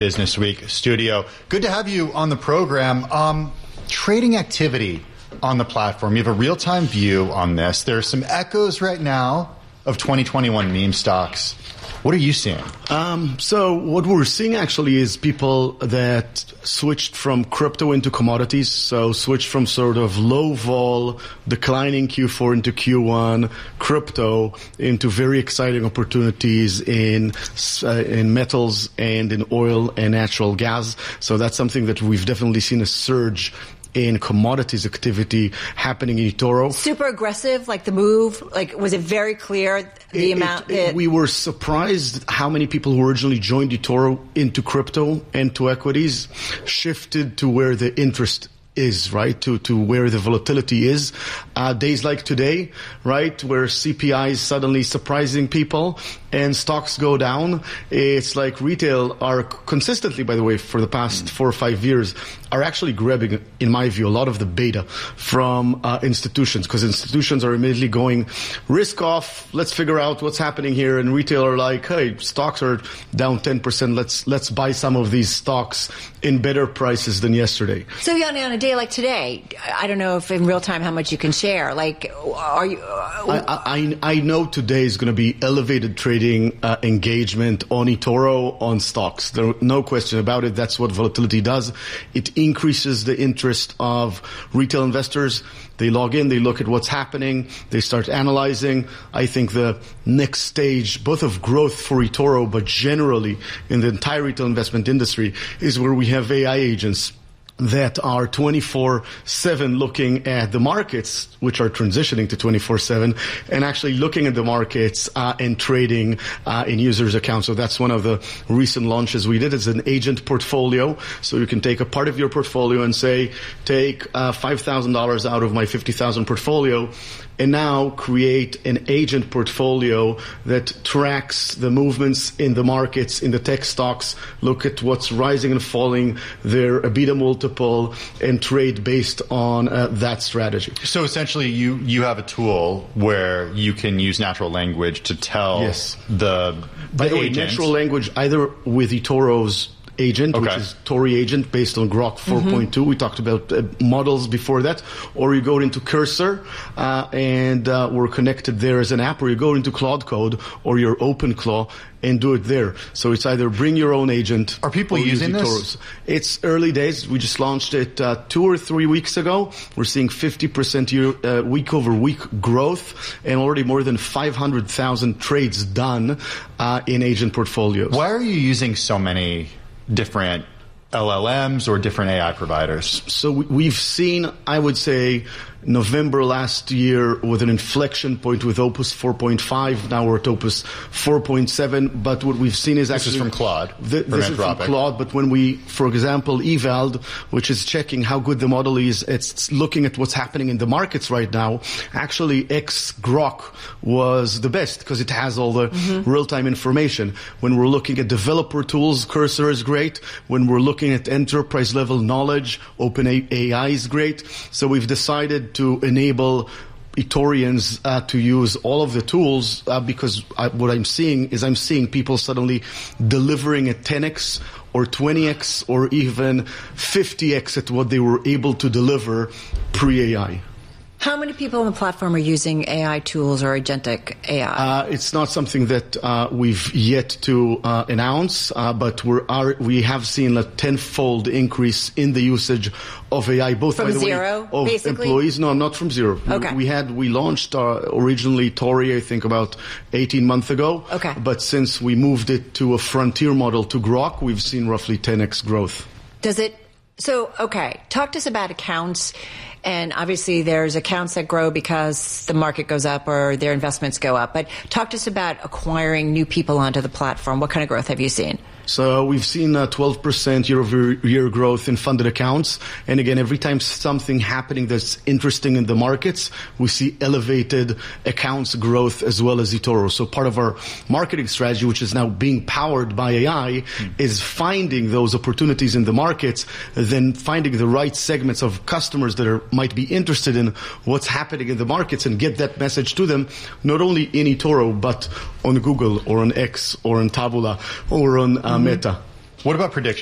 Business Week studio. Good to have you on the program. Trading activity on the platform. You have a real-time view on this. There are some echoes right now of 2021 meme stocks. What are you seeing? So what we're seeing actually is people that switched from crypto into commodities. So switched from sort of low vol, declining Q4 into Q1, crypto into very exciting opportunities in metals and in oil and natural gas. So that's something that we've definitely seen a surge in commodities activity happening in eToro. Super aggressive, like the move? Like, was it very clear the amount? We were surprised how many people who originally joined eToro into crypto and to equities shifted to where the interest is, right, to where the volatility is. Days like today, right, where CPI is suddenly surprising people and stocks go down. It's like retail are consistently, by the way, for the past 4 or 5 years, are actually grabbing, in my view, a lot of the beta from institutions, because institutions are immediately going risk off. Let's figure out what's happening here. And retail are like, hey, stocks are down 10%. Let's buy some of these stocks in better prices than yesterday. So, Yoni, on a day like today, I don't know if in real time how much you can share. Like, are you? I know today is going to be elevated trading engagement on eToro, on stocks. There's no question about it. That's what volatility does. It increases the interest of retail investors. They log in, they look at what's happening, they start analyzing. I think the next stage, both of growth for eToro, but generally in the entire retail investment industry, is where we have AI agents that are 24/7 looking at the markets, which are transitioning to 24/7, and actually looking at the markets and trading in users' accounts. So that's one of the recent launches we did. It's an agent portfolio. So you can take a part of your portfolio and say, take $5,000 out of my 50,000 portfolio, and now create an agent portfolio that tracks the movements in the markets, in the tech stocks, look at what's rising and falling, their EBITDA multiple, and trade based on that strategy. So essentially you have a tool where you can use natural language to tell the By the way, agent. natural language either with eToro's agent, which is Tori agent based on Grok 4.2. We talked about models before that. Or you go into Cursor and we're connected there as an app, or you go into Claude Code or your OpenClaw and do it there. So it's either bring your own agent. Are people using this? It's early days. We just launched it 2 or 3 weeks ago. We're seeing 50% week over week growth and already more than 500,000 trades done in agent portfolios. Why are you using so many different LLMs or different AI providers? So we've seen, I would say, November last year with an inflection point with Opus 4.5. Now we're at Opus 4.7. But what we've seen is actually... This is from Claude. This is from Claude. But when we, for example, Evald, which is checking how good the model is, it's looking at what's happening in the markets right now. Actually, Grok was the best because it has all the real-time information. When we're looking at developer tools, Cursor is great. When we're looking at enterprise-level knowledge, OpenAI is great. So we've decided to enable eTorians to use all of the tools because what I'm seeing people suddenly delivering at 10x or 20x or even 50x at what they were able to deliver pre-AI. How many people on the platform are using AI tools or agentic AI? It's not something that we've yet to announce, but we have seen a tenfold increase in the usage of AI, both from by the zero, way, of basically? Employees. No, not from zero. Okay. We launched originally Tori, I think, about 18 months ago. Okay. But since we moved it to a frontier model to Grok, we've seen roughly 10x growth. Talk to us about accounts. And obviously there's accounts that grow because the market goes up or their investments go up. But talk to us about acquiring new people onto the platform. What kind of growth have you seen? So we've seen 12% year-over-year growth in funded accounts. And again, every time something happening that's interesting in the markets, we see elevated accounts growth as well as eToro. So part of our marketing strategy, which is now being powered by AI, is finding those opportunities in the markets, then finding the right segments of customers that might be interested in what's happening in the markets and get that message to them, not only in eToro, but on Google or on X or on Taboola or on Meta. What about predictions?